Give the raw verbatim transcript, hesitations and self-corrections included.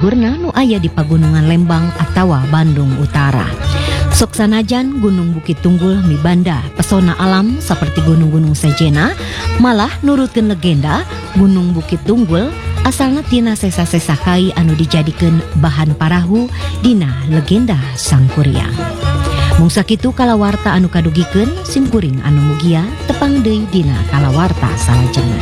luhurna nu aya di pagunungan Lembang atawa Bandung Utara. Sok sanajan Gunung Bukit Tunggul mibanda pesona alam seperti gunung-gunung sejena, malah nurutkeun legenda Gunung Bukit Tunggul asalna tina sesa-sesa kai anu dijadikeun bahan parahu dina legenda Sang Kuryang. Mung sakitu kalawarta anu kadugikeun sim kuring anu mugia tepang deui dina kalawarta salajengna.